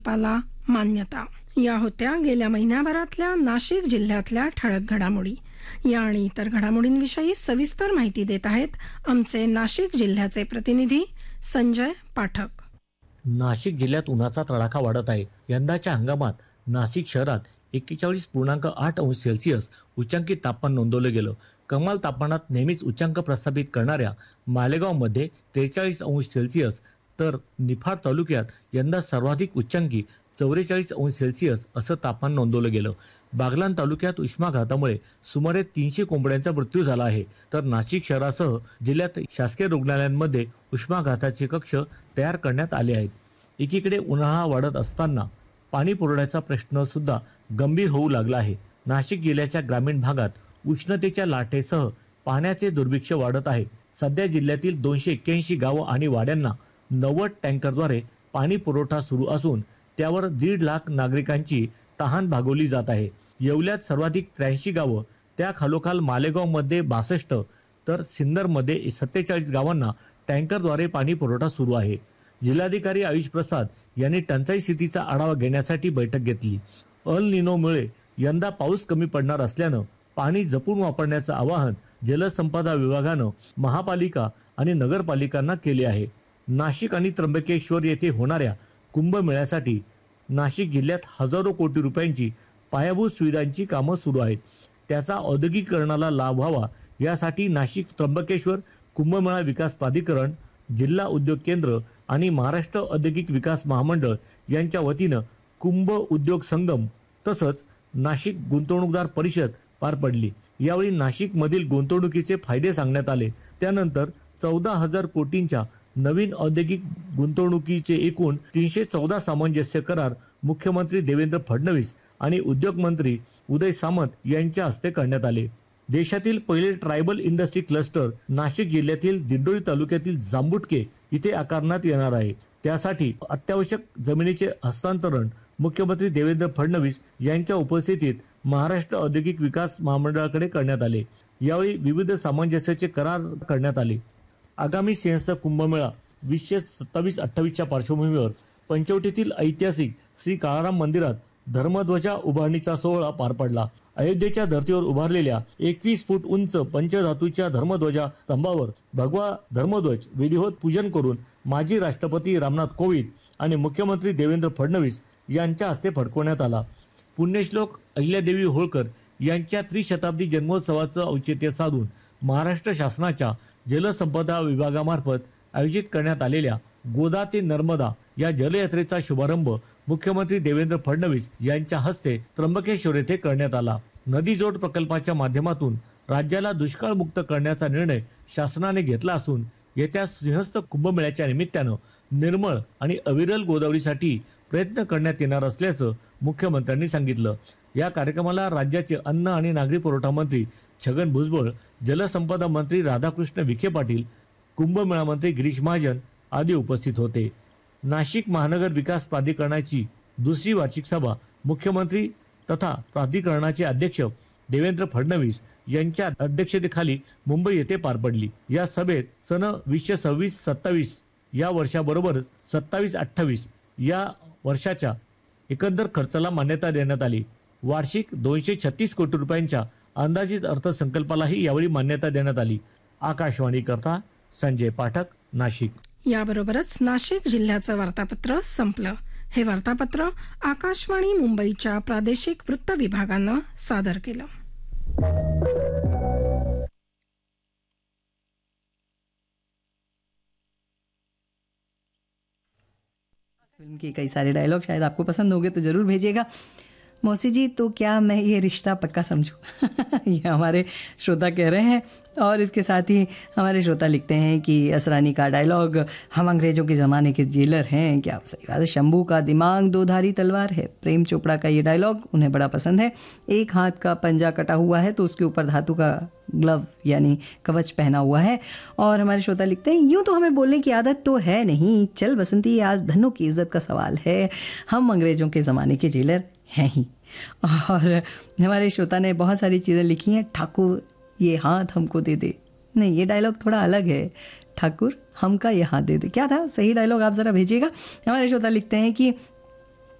पाला मान्यता. या होत्या गेल्या महिन्याभरातल्या नाशिक जिल्ह्यातल्या ठळक घडामोडी. या आणि इतर घडामोडींविषयी सविस्तर माहिती देत आहेत आमचे नाशिक जिल्ह्याचे प्रतिनिधी संजय पाठक. नाशिक जिल्ह्यात उन्हाचा तडाखा वाढत आहे. यंदाच्या हंगामात नाशिक शहरात 41.8 अंश सेल्सिअस उच्चांकित तापमान नोंदवलं गेलं. कमाल तापमानात नेहमीच उच्चांक प्रस्थापित करणाऱ्या मालेगावमध्ये 43 अंश सेल्सिअस तर निफाड तालुक्यात यंदा सर्वाधिक उच्चांकी 44 अंश सेल्सिअस असं तापमान नोंदवलं गेलं. बागलाण तालुक्यात उष्माघातामुळे सुमारे 300 कोंबड्यांचा मृत्यू झाला आहे. तर नाशिक शहरासह जिल्ह्यात शासकीय रुग्णालयांमध्ये उष्माघाताचे कक्ष तयार करण्यात आले आहेत. एकीकडे उन्हाळा वाढत असताना पाणी पुरवठ्याचा प्रश्न सुद्धा गंभीर होऊ लागला आहे. नाशिक जिल्ह्याच्या ग्रामीण भागात उष्णतेच्या लाटेसह पाण्याचे दुर्भिक्ष वाढत आहे. सध्या जिल्ह्यातील 281 गावं आणि वाड्यांना 90 टँकरद्वारे पाणी पुरवठा सुरू असून त्यावर 1.5 लाख नागरिकांची तहान भागवली जात आहे. येवल्यात सर्वाधिक 83 गावं, त्या खालोखाल मालेगावमध्ये 62 तर सिन्नरमध्ये 47 गावांना टँकरद्वारे पाणी पुरवठा सुरू आहे. जिल्हाधिकारी आयुष प्रसाद यांनी टंचाई स्थितीचा आढावा घेण्यासाठी बैठक घेतली. अल निनोमुळे यंदा पाऊस कमी पडणार असल्यानं पाणी जपून वापरण्याचं आवाहन जलसंपदा विभागानं महापालिका आणि नगरपालिकांना केले आहे. नाशिक आणि त्र्यंबकेश्वर येथे होणाऱ्या कुंभमेळ्यासाठी नाशिक जिल्ह्यात हजारो कोटी रुपयांची पायाभूत सुविधांची कामं सुरू आहेत. त्याचा औद्योगिकरणाला लाभ व्हावा यासाठी नाशिक त्र्यंबकेश्वर कुंभमेळा विकास प्राधिकरण, जिल्हा उद्योग केंद्र आणि महाराष्ट्र औद्योगिक विकास महामंडळ यांच्या वतीनं कुंभ उद्योग संगम तसंच नाशिक गुंतवणूकदार परिषद पार पडली. यावेळी नाशिक मधील गुंतवणुकीचे फायदे सांगण्यात आले. त्यानंतर 14,000 कोटींच्या नवीन औद्योगिक गुंतवणुकीचे एकूण 314 सामंजस्य करार मुख्यमंत्री देवेंद्र फडणवीस आणि उद्योग मंत्री उदय सामंत यांच्या हस्ते करण्यात आले. देशातील पहिले ट्रायबल इंडस्ट्री क्लस्टर नाशिक जिल्ह्यातील दिंडोरी तालुक्यातील जांबुटके इथे आकारण्यात येणार आहे. त्यासाठी अत्यावश्यक जमिनीचे हस्तांतरण मुख्यमंत्री देवेंद्र फडणवीस यांच्या उपस्थितीत महाराष्ट्र औद्योगिक विकास महामंडळाकडे करण्यात आले. यावेळी विविध सामंजस्याचे करार करण्यात आले. आगामी सिंहस्थ कुंभमेळा 2027-28च्या पार्श्वभूमीवर पंचवटीतील ऐतिहासिक श्री काळाराम मंदिरात धर्मध्वजा उभारणीचा सोहळा पार पडला. अयोध्येच्या धर्तीवर उभारलेल्या 21 फूट उंच पंचधातूच्या धर्मध्वजा स्तंभावर भगवा धर्मध्वज विधिवत पूजन करून माजी राष्ट्रपती रामनाथ कोविंद आणि मुख्यमंत्री देवेंद्र फडणवीस यांच्या हस्ते फडकवण्यात आला. पुण्यश्लोक अहिल्यादेवी होळकर यांच्या त्रिशताब्दी जन्मोत्सवाचं औचित्य साधून महाराष्ट्र शासनाच्या जलसंपदा विभागामार्फत आयोजित करण्यात आलेल्या गोदा ते नर्मदा या जलयात्रेचा शुभारंभ मुख्यमंत्री देवेंद्र फडणवीस यांच्या हस्ते त्र्यंबकेश्वर येथे करण्यात आला. नदी जोड प्रकल्पाच्या माध्यमातून राज्याला दुष्काळमुक्त करण्याचा निर्णय शासनाने घेतला असून येत्या सिंहस्थ कुंभमेळ्याच्या निमित्तानं निर्मळ आणि अविरल गोदावरीसाठी प्रयत्न करण्यात येणार असल्याचं मुख्यमंत्र्यांनी सांगितलं. या कार्यक्रमाला राज्याचे अन्न आणि नागरी पुरवठा मंत्री छगन भुजबळ, जलसंपदा मंत्री राधाकृष्ण विखे पाटील, कुंभमेळा मंत्री गिरीश महाजन आदी उपस्थित होते. नाशिक महानगर विकास प्राधिकरणाची दुसरी वार्षिक सभा मुख्यमंत्री तथा प्राधिकरणाचे अध्यक्ष देवेंद्र फडणवीस यांच्या अध्यक्षतेखाली मुंबई येथे पार पडली. या सभेत सन 2026-27 या वर्षाबरोबरच 27-28 या वर्षाच्या एकंदर खर्चाला मान्यता देण्यात आली. वार्षिक 236 कोटी रुपयांच्या अंदाजित अर्थसंकल्पालाही यावेळी मान्यता देण्यात आली. आकाशवाणी करता संजय पाठक, नाशिक. याबरोबरच नाशिक जिल्ह्याचं वार्तापत्र संपलं. हे वार्तापत्र आकाशवाणी मुंबईच्या प्रादेशिक वृत्त विभागानं सादर केलं. फिल्म के कई सारे डायलॉग शायद आपको पसंद होंगे, तो ज़रूर भेजिएगा. मौसी जी, तो क्या मैं ये रिश्ता पक्का समझूं? ये हमारे श्रोता कह रहे हैं. और इसके साथ ही हमारे श्रोता लिखते हैं कि असरानी का डायलॉग, हम अंग्रेज़ों के ज़माने के जेलर हैं. क्या सही बात है. शंभू का दिमाग 2 धारी तलवार है. प्रेम चोपड़ा का ये डायलॉग उन्हें बड़ा पसंद है. एक हाथ का पंजा कटा हुआ है तो उसके ऊपर धातु का ग्लव यानी कवच पहना हुआ है. और हमारे श्रोता लिखते हैं, यूँ तो हमें बोलने की आदत तो है नहीं, चल बसंती आज धनों की इज्जत का सवाल है, हम अंग्रेज़ों के ज़माने के जेलर हैं ही. और हमारे श्रोता ने बहुत सारी चीज़ें लिखी हैं. ठाकुर ये हाथ हमको दे दे. नहीं, ये डायलॉग थोड़ा अलग है. ठाकुर हमका ये हाथ दे दे. क्या था सही डायलॉग, आप ज़रा भेजिएगा. हमारे श्रोता लिखते हैं कि